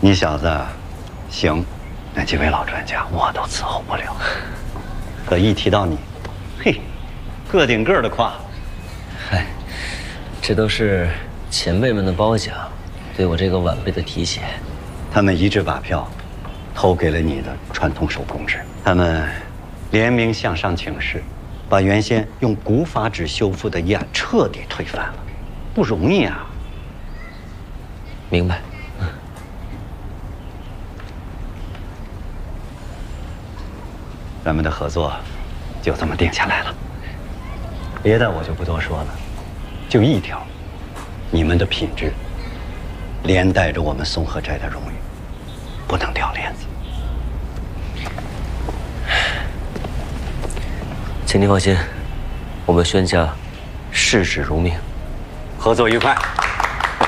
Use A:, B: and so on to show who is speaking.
A: 你小子，行，那几位老专家我都伺候不了，可一提到你，嘿，个顶个的夸。
B: 嗨，这都是前辈们的褒奖，对我这个晚辈的提携。
A: 他们一致把票投给了你的传统手工制，他们联名向上请示，把原先用古法纸修复的议案彻底推翻了，不容易啊。
B: 明白。
A: 咱们的合作就这么定下来了，别的我就不多说了，就一条，你们的品质连带着我们松河斋的荣誉，不能掉链子。
B: 请您放心，我们宣家视纸如命，
A: 合作愉快。